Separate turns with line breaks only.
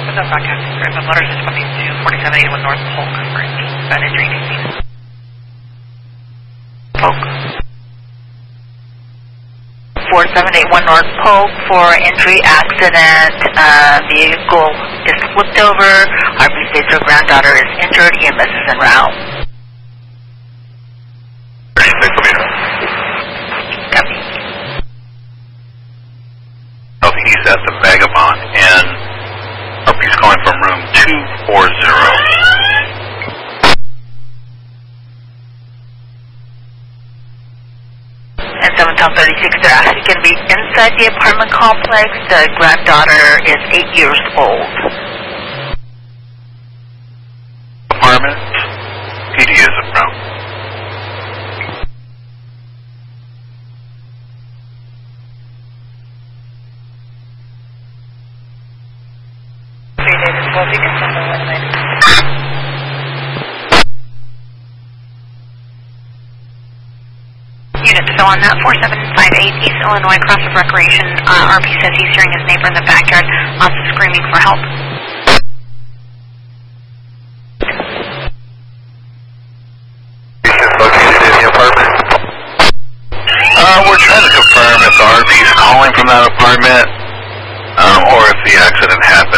What's up, broadcast? Grandpa Motors is coming to 4781 North Polk for an injury disease. Polk. 4781 North Polk for injury accident. Vehicle is flipped over. RP states her granddaughter is injured. EMS is en route. Copy.
He's at the Vagabond, and he's calling from room 240.
And 7:36, they're actually going to be inside the apartment complex. The granddaughter is 8 years old.
Apartment, PD is in route.
Unit still on that 4758 East Illinois Cross of Recreation. RP says he's hearing his neighbor in the backyard also screaming for help.
Located in the apartment. We're trying to confirm if the RV is calling from that apartment, or if the accident happened